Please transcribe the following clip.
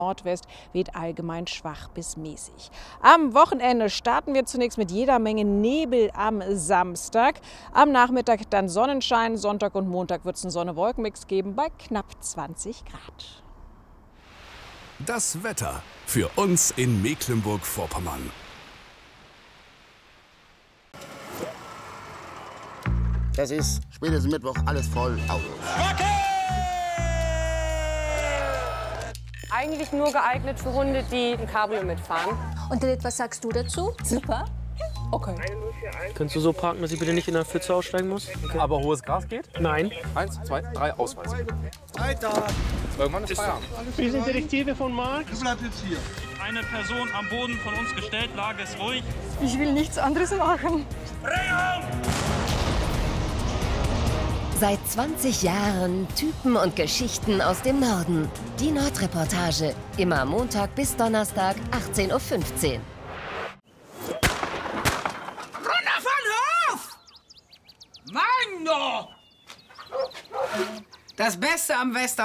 Nordwest weht allgemein schwach bis mäßig. Am Wochenende starten wir zunächst mit jeder Menge Nebel am Samstag. Am Nachmittag dann Sonnenschein. Sonntag und Montag wird es einen Sonne-Wolken-Mix geben bei knapp 20 Grad. Das Wetter für uns in Mecklenburg-Vorpommern. Es ist spätestens Mittwoch alles voll Autos. Eigentlich nur geeignet für Hunde, die ein Cabrio mitfahren. Und Lilith, was sagst du dazu? Super. Okay. Könntest du so parken, dass ich bitte nicht in der Pfütze aussteigen muss? Okay. Aber hohes Gras geht? Nein. 1, 2, 3, Ausweis. Weiter! Irgendwann ist Feierabend. Wir sind Detektive von Marc. Du bleibst jetzt hier. Eine Person am Boden von uns gestellt, Lage ist ruhig. Ich will nichts anderes machen. Seit 20 Jahren Typen und Geschichten aus dem Norden. Die Nordreportage. Immer Montag bis Donnerstag, 18:15 Uhr. Runter von Hof! Mann, no! Das Beste am Western